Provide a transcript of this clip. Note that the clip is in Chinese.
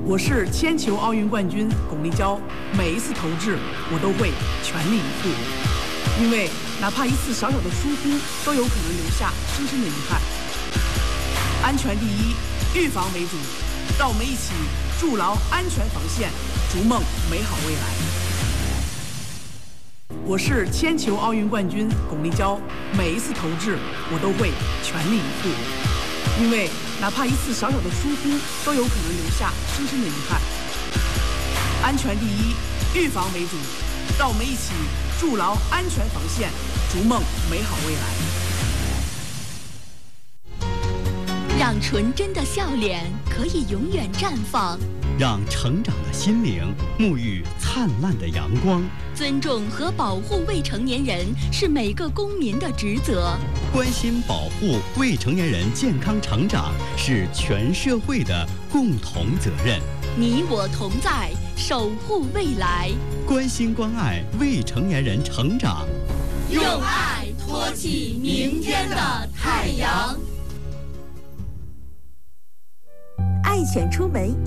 我是铅球奥运冠军巩立姣，每一次投掷我都会全力以赴，因为哪怕一次小小的疏忽，都有可能留下深深的遗憾。安全第一，预防为主，让我们一起筑牢安全防线，逐梦美好未来。我是铅球奥运冠军巩立姣，每一次投掷我都会全力以赴，因为哪怕一次小小的疏忽，都有可能留下深深的遗憾。安全第一，预防为主，让我们一起筑牢安全防线，逐梦美好未来。 让纯真的笑脸可以永远绽放， 让成长的心灵沐浴灿烂的阳光。 尊重和保护未成年人是每个公民的职责， 关心保护未成年人健康成长是全社会的共同责任。 你我同在，守护未来， 关心关爱未成年人成长， 用爱托起明天的太阳。 爱犬出门